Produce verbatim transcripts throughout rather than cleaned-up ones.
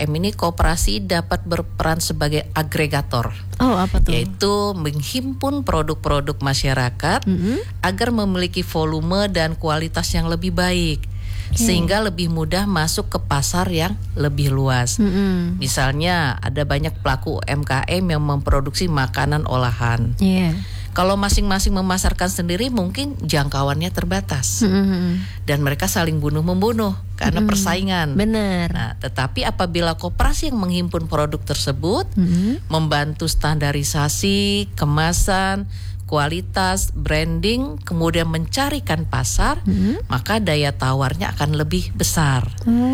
M ini koperasi dapat berperan sebagai agregator. Oh, apa tuh? Yaitu menghimpun produk-produk masyarakat mm-hmm. agar memiliki volume dan kualitas yang lebih baik. Okay. Sehingga lebih mudah masuk ke pasar yang lebih luas. Mm-hmm. Misalnya ada banyak pelaku U M K M yang memproduksi makanan olahan. Yeah. Kalau masing-masing memasarkan sendiri mungkin jangkauannya terbatas. Mm-hmm. Dan mereka saling bunuh-membunuh karena mm-hmm. persaingan. Benar. Nah, tetapi apabila koperasi yang menghimpun produk tersebut mm-hmm. membantu standarisasi, kemasan, kualitas, branding, kemudian mencarikan pasar, mm-hmm. maka daya tawarnya akan lebih besar.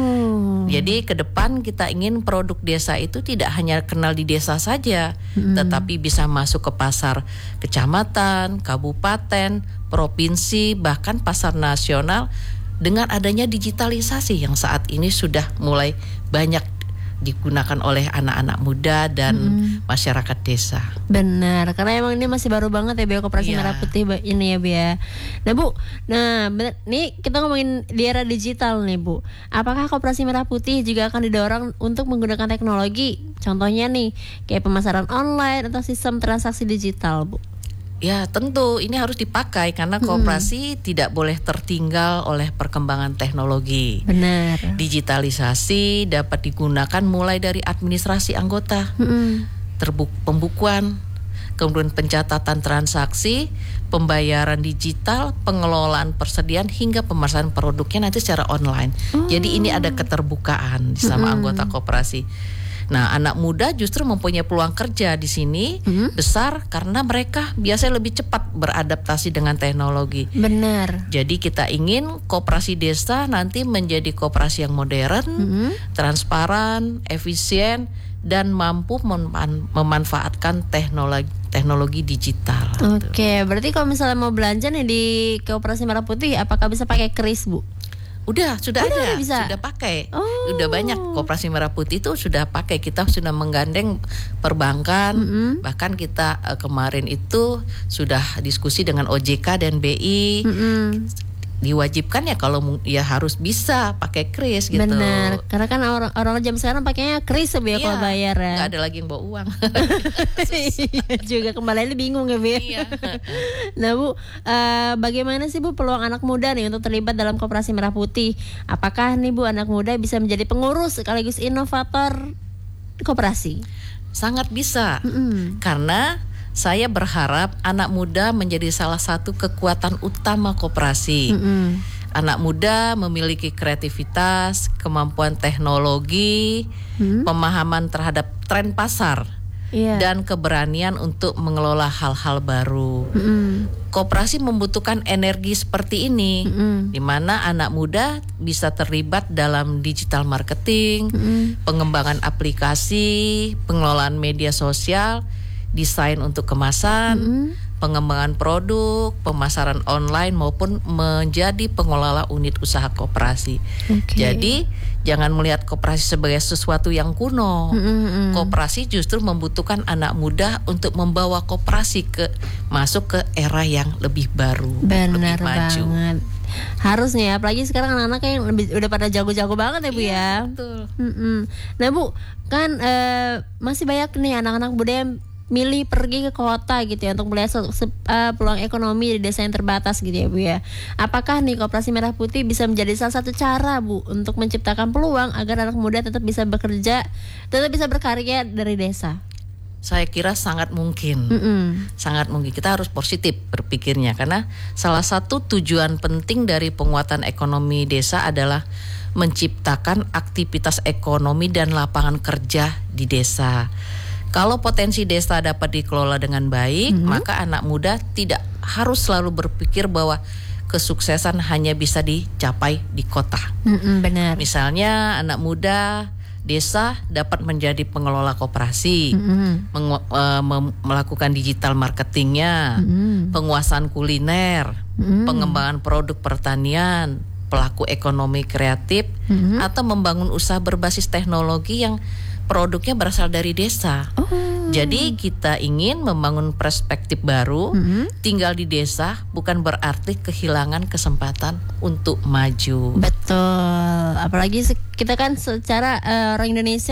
Oh. Jadi ke depan kita ingin produk desa itu tidak hanya kenal di desa saja, mm-hmm. tetapi bisa masuk ke pasar kecamatan, kabupaten, provinsi, bahkan pasar nasional dengan adanya digitalisasi yang saat ini sudah mulai banyak digunakan oleh anak-anak muda dan hmm. masyarakat desa. Benar, karena emang ini masih baru banget ya Bu, Koperasi yeah. Merah Putih ini ya Bu ya. Nah Bu, nah bener, nih kita ngomongin di era digital nih Bu. Apakah Koperasi Merah Putih juga akan didorong untuk menggunakan teknologi? Contohnya nih, kayak pemasaran online atau sistem transaksi digital Bu? Ya tentu ini harus dipakai karena koperasi hmm. tidak boleh tertinggal oleh perkembangan teknologi. Benar. Digitalisasi dapat digunakan mulai dari administrasi anggota, hmm. terbuk pembukuan, kemudian pencatatan transaksi, pembayaran digital, pengelolaan persediaan hingga pemasaran produknya nanti secara online. Oh. Jadi ini ada keterbukaan sama hmm. anggota koperasi. Nah, anak muda justru mempunyai peluang kerja di sini mm-hmm. besar karena mereka biasanya lebih cepat beradaptasi dengan teknologi. Benar. Jadi kita ingin koperasi desa nanti menjadi koperasi yang modern, mm-hmm. transparan, efisien, dan mampu mem- memanfaatkan teknologi teknologi digital. Oke, okay, berarti kalau misalnya mau belanja nih di Koperasi Merah Putih, apakah bisa pakai kris Bu? Udah, sudah Udah, ada, bisa. sudah pakai. Oh. Udah banyak Koperasi Merah Putih itu sudah pakai. Kita sudah menggandeng perbankan, mm-hmm. bahkan kita uh, kemarin itu sudah diskusi dengan O J K dan B I. Mm-hmm. Diwajibkan ya kalau ya harus bisa pakai kris gitu. Benar, karena kan orang orang jam sekarang pakainya kris ya Bu ya, kalau bayar ya. Nggak ada lagi yang bawa uang. Iya juga, kembali bingung ya Bu ya. Iya. Nah Bu, uh, bagaimana sih Bu peluang anak muda nih untuk terlibat dalam Koperasi Merah Putih? Apakah nih Bu anak muda bisa menjadi pengurus sekaligus inovator koperasi? Sangat bisa, mm-hmm. karena saya berharap anak muda menjadi salah satu kekuatan utama koperasi. Mm-hmm. Anak muda memiliki kreativitas, kemampuan teknologi, mm-hmm. pemahaman terhadap tren pasar, yeah. dan keberanian untuk mengelola hal-hal baru. Mm-hmm. Koperasi membutuhkan energi seperti ini, mm-hmm. di mana anak muda bisa terlibat dalam digital marketing, mm-hmm. pengembangan aplikasi, pengelolaan media sosial, desain untuk kemasan, mm-hmm. pengembangan produk, pemasaran online maupun menjadi pengelola unit usaha koperasi. Okay. Jadi jangan melihat koperasi sebagai sesuatu yang kuno. Mm-hmm. Koperasi justru membutuhkan anak muda untuk membawa koperasi ke masuk ke era yang lebih baru, benar lebih maju. Banget. Harus nih, apalagi sekarang anak-anak yang lebih, udah pada jago-jago banget ya Bu iya, ya. Betul. Mm-mm. Nah Bu, kan uh, masih banyak nih anak-anak muda yang milih pergi ke kota gitu ya untuk melihat se- se- uh, peluang ekonomi di desa yang terbatas gitu ya Bu ya. Apakah nih Koperasi Merah Putih bisa menjadi salah satu cara Bu untuk menciptakan peluang agar anak muda tetap bisa bekerja, tetap bisa berkarya dari desa? Saya kira sangat mungkin, Mm-mm. sangat mungkin. Kita harus positif berpikirnya karena salah satu tujuan penting dari penguatan ekonomi desa adalah menciptakan aktivitas ekonomi dan lapangan kerja di desa. Kalau potensi desa dapat dikelola dengan baik, mm-hmm. maka anak muda tidak harus selalu berpikir bahwa kesuksesan hanya bisa dicapai di kota. Mm-hmm, benar. Misalnya anak muda desa dapat menjadi pengelola koperasi, mm-hmm. meng- uh, mem- melakukan digital marketingnya, mm-hmm. penguasaan kuliner, mm-hmm. pengembangan produk pertanian, pelaku ekonomi kreatif, mm-hmm. atau membangun usaha berbasis teknologi yang produknya berasal dari desa. Oh. Jadi kita ingin membangun perspektif baru. Mm-hmm. Tinggal di desa bukan berarti kehilangan kesempatan untuk maju. Betul. Apalagi kita kan secara uh, orang Indonesia